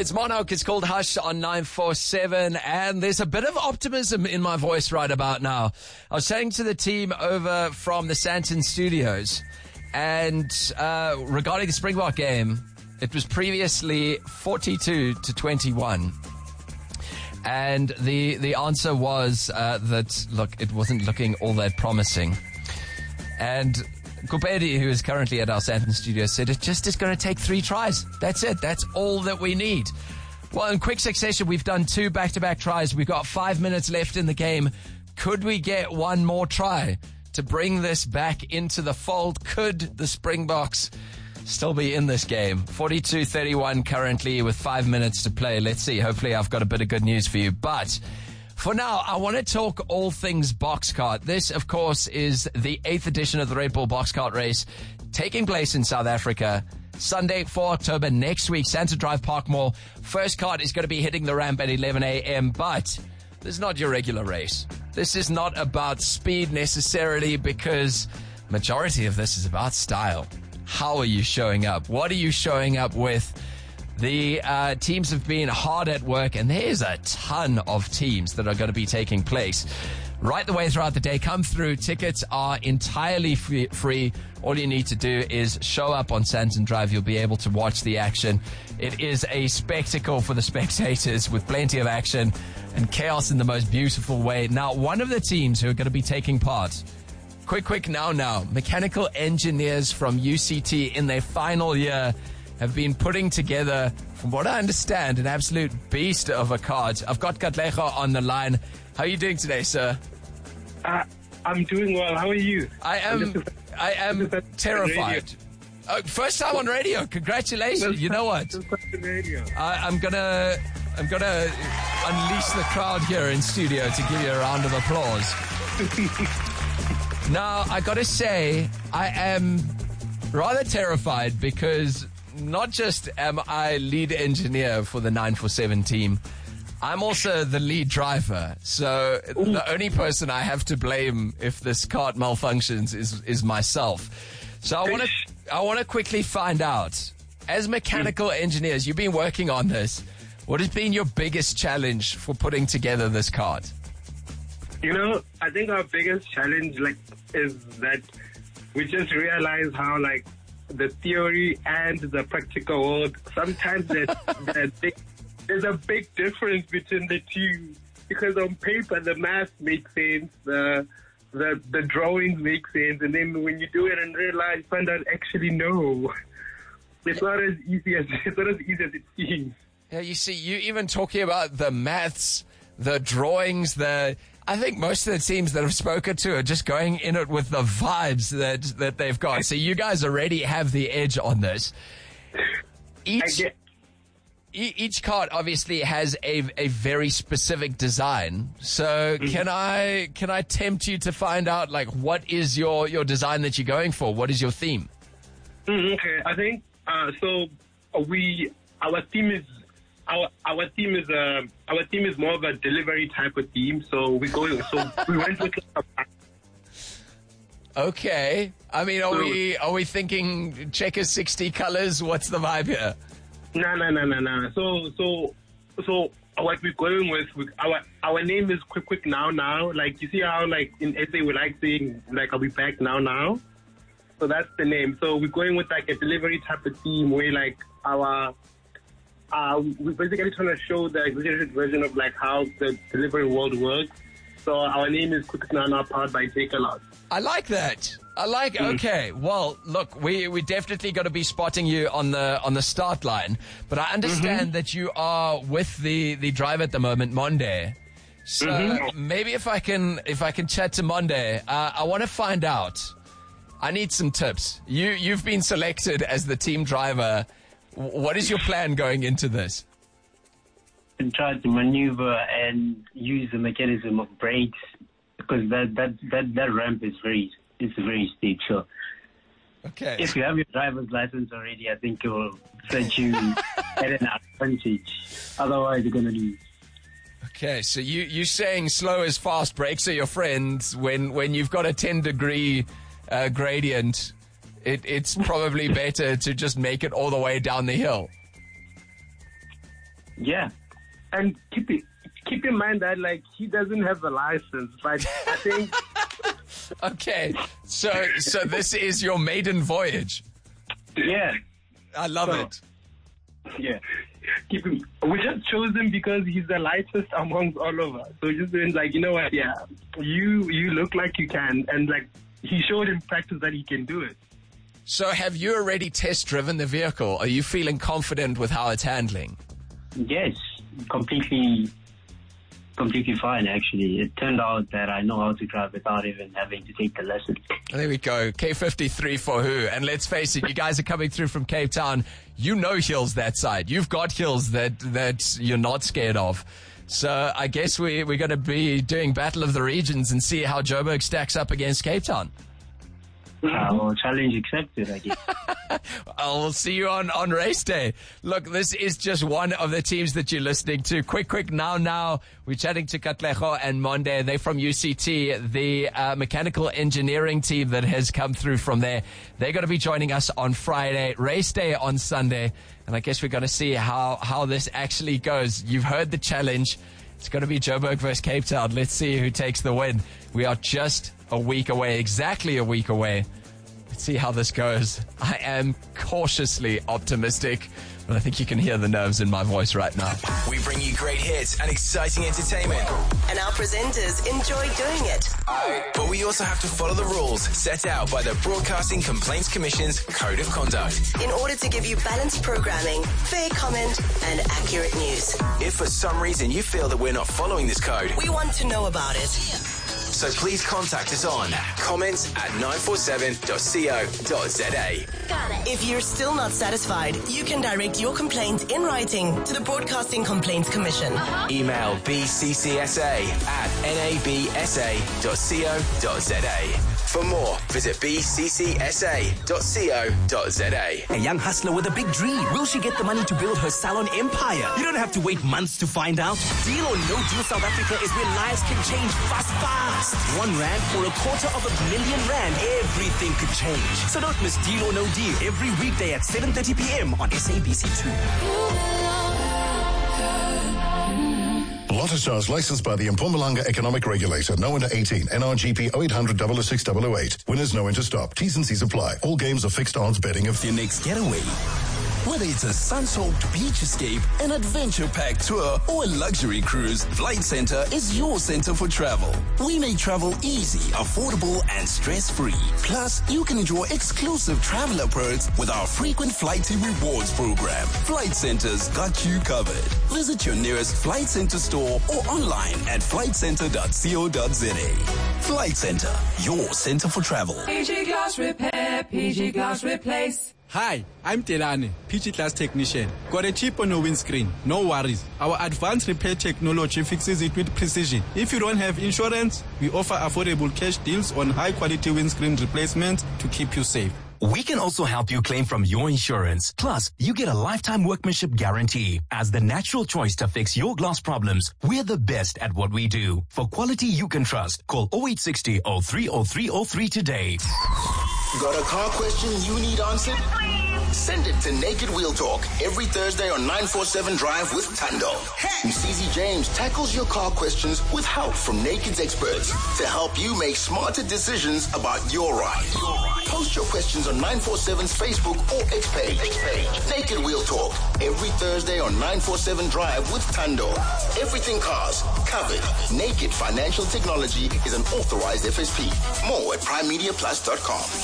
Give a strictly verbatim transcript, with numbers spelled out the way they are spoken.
It's Monarch. It's called Hush on nine four seven, and there's a bit of optimism in my voice right about now. I was saying to the team over from the Sandton Studios, and uh, regarding the Springbok game, it was previously forty-two to twenty-one. And the the answer was uh, that, look, it wasn't looking all that promising. And Kupedi, who is currently at our Sandton studio, said it just is going to take three tries. That's it. That's all that we need. Well, in quick succession, we've done two back-to-back tries. We've got five minutes left in the game. Could we get one more try to bring this back into the fold? Could the Springboks still be in this game? forty-two thirty-one currently with five minutes to play. Let's see. Hopefully I've got a bit of good news for you. But for now, I want to talk all things Boxcart. This, of course, is the eighth edition of the Red Bull Boxcart race taking place in South Africa. Sunday, fourth of October, next week, Santa Drive Park Mall. First cart is going to be hitting the ramp at eleven a.m., but this is not your regular race. This is not about speed necessarily, because majority of this is about style. How are you showing up? What are you showing up with? The uh, teams have been hard at work, and there's a ton of teams that are going to be taking place right the way throughout the day. Come through. Tickets are entirely free. free. All you need to do is show up on Sandton Drive. You'll be able to watch the action. It is a spectacle for the spectators with plenty of action and chaos in the most beautiful way. Now, one of the teams who are going to be taking part, quick, quick, now, now, mechanical engineers from U C T in their final year, have been putting together, from what I understand, an absolute beast of a card. I've got Katlego on the line. How are you doing today, sir? Uh, I'm doing well. How are you? I am I am terrified. Oh, first time on radio. Congratulations. You know what? I, I'm gonna I'm gonna unleash the crowd here in studio to give you a round of applause. Now, I gotta say, I am rather terrified because not just am I lead engineer for the nine four seven team, I'm also the lead driver. So Ooh. The only person I have to blame if this cart malfunctions is is myself. So I want to I want to quickly find out, as mechanical engineers, you've been working on this. What has been your biggest challenge for putting together this cart? You know, I think our biggest challenge, like, is that we just realize how, like, the theory and the practical world, sometimes there's, there's, big, there's a big difference between the two, because on paper the math makes sense, the the the drawings make sense, and then when you do it in real life, you find out actually no, it's not as easy as it's not as easy as it seems. Yeah, you see, you even talking about the maths, the drawings, the I think most of the teams that I've spoken to are just going in it with the vibes that, that they've got. So you guys already have the edge on this. Each, e- each cart obviously has a, a very specific design. So mm-hmm. can I can I tempt you to find out, like, what is your, your design that you're going for? What is your theme? Mm, okay, I think uh, so. We our theme is. Our our team is uh, our team is more of a delivery type of team, so we go so we went with. Okay, I mean, are so, we are we thinking checkers sixty colors? What's the vibe here? No, no, no, no, no. So so so what we're going with, we, our our name is Quick Quick Now Now. Like, you see how, like, in S A we like saying, like, I'll be back now now. So that's the name. So we're going with, like, a delivery type of team where, like, our Uh, we're basically trying to show the exaggerated version of, like, how the delivery world works. So our name is Quick Now Now, powered by Takealot. I like that. I like. Mm. Okay. Well, look, we we definitely got to be spotting you on the on the start line. But I understand mm-hmm. that you are with the, the driver at the moment, Monday. So mm-hmm. maybe if I can if I can chat to Monday, uh, I want to find out. I need some tips. You you've been selected as the team driver. What is your plan going into this? And try to maneuver and use the mechanism of brakes, because that, that, that, that ramp is very it's very steep. So okay. If you have your driver's license already, I think it will set you at an advantage. Otherwise, you're going to lose. Okay, so you you saying slow is fast, brakes are your friends. When when you've got a ten degree uh, gradient, It, it's probably better to just make it all the way down the hill. Yeah. And keep it, keep in mind that like he doesn't have a license, but I think. Okay, so so this is your maiden voyage. Yeah. I love So- it. Yeah. Keep him. We just chose him because he's the lightest amongst all of us. So we just been like, you know what? Yeah, you you look like you can, and like he showed in practice that he can do it. So have you already test driven the vehicle? Are you feeling confident with how it's handling? Yes. Completely, completely fine, actually. It turned out that I know how to drive without even having to take the lesson. There we go. K fifty-three for who? And let's face it, you guys are coming through from Cape Town. You know hills that side. You've got hills that, that you're not scared of. So I guess we, we're going to be doing Battle of the Regions and see how Joburg stacks up against Cape Town. Uh, well, challenge accepted, I guess. I'll see you on, on race day. Look, this is just one of the teams that you're listening to. Quick, quick, now, now. We're chatting to Katlego and Monde. They're from U C T, the uh, mechanical engineering team that has come through from there. They're going to be joining us on Friday, race day on Sunday. And I guess we're going to see how, how this actually goes. You've heard the challenge. It's going to be Joburg versus Cape Town. Let's see who takes the win. We are just a week away, exactly a week away. Let's see how this goes. I am cautiously optimistic, but I think you can hear the nerves in my voice right now. We bring you great hits and exciting entertainment. And our presenters enjoy doing it. But we also have to follow the rules set out by the Broadcasting Complaints Commission's Code of Conduct. In order to give you balanced programming, fair comment, and accurate news. If for some reason you feel that we're not following this code, We want to know about it. so please contact us on comments at nine four seven dot co dot za. If you're still not satisfied, you can direct your complaint in writing to the Broadcasting Complaints Commission. Email b c c s a at n a b s a dot co dot za. For more, visit b c c s a dot co dot za. A young hustler with a big dream. Will she get the money to build her salon empire? You don't have to wait months to find out. Deal or No Deal South Africa is where lives can change fast, fast. One rand or a quarter of a million rand. Everything could change. So don't miss Deal or No Deal every weekday at seven thirty p.m. on S A B C two. Lotto Stars licensed by the Mpumalanga Economic Regulator. No under eighteen. N R G P oh eight hundred, double oh six, double oh eight. Winners know when to stop. T's and C's apply. All games are fixed odds betting of Your next getaway. Whether it's a sun-soaked beach escape, an adventure-packed tour, or a luxury cruise, Flight Center is your center for travel. We make travel easy, affordable, and stress-free. Plus, you can enjoy exclusive traveler perks with our frequent flight to rewards program. Flight Center's got you covered. Visit your nearest Flight Center store or online at flight center dot co dot za. Flight Center, your center for travel. P G Glass Repair, P G Glass Replace. Hi, I'm Telane, P G Glass Technician. Got a chip on your windscreen? No worries. Our advanced repair technology fixes it with precision. If you don't have insurance, we offer affordable cash deals on high-quality windscreen replacements to keep you safe. We can also help you claim from your insurance. Plus, you get a lifetime workmanship guarantee. As the natural choice to fix your glass problems, we're the best at what we do. For quality you can trust, call oh eight six oh, oh three oh three oh three today. Got a car question you need answered? Send it to Naked Wheel Talk every Thursday on nine forty-seven Drive with Tando. Msizi James tackles your car questions with help from Naked's experts to help you make smarter decisions about your ride. Post your questions on nine forty-seven's Facebook or X page. Naked Wheel Talk every Thursday on nine forty-seven Drive with Tando. Everything cars covered. Naked Financial Technology is an authorized F S P. More at prime media plus dot com.